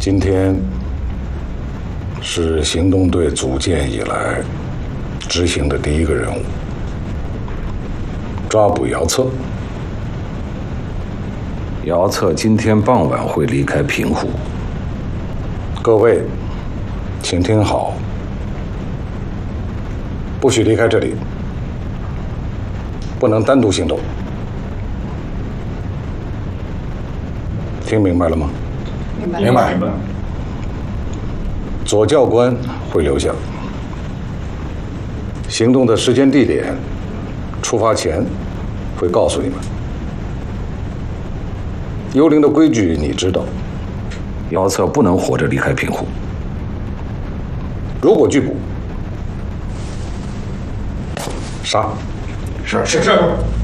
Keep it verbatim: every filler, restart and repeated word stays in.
今天是行动队组建以来执行的第一个任务，抓捕姚策。姚策今天傍晚会离开平湖，各位，请听好，不许离开这里，不能单独行动，听明白了吗？ 明白。 明白。明白。 左教官会留下，行动的时间、地点，出发前会告诉你们。幽灵的规矩你知道，姚策不能活着离开平湖。如果拒捕，杀。 是是是。